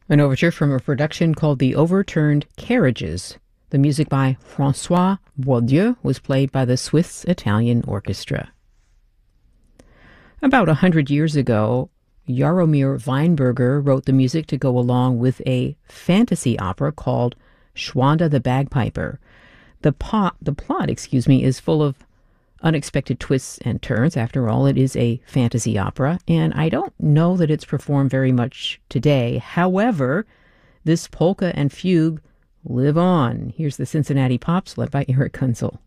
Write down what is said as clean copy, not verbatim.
An overture from a production called The Overturned Carriages. The music by François Boieldieu was played by the Swiss Italian Orchestra. About 100 years ago, Jaromir Weinberger wrote the music to go along with a fantasy opera called Schwanda the Bagpiper. The plot, is full of unexpected twists and turns. After all, it is a fantasy opera, and I don't know that it's performed very much today. However, this polka and fugue live on. Here's the Cincinnati Pops, led by Eric Kunzel.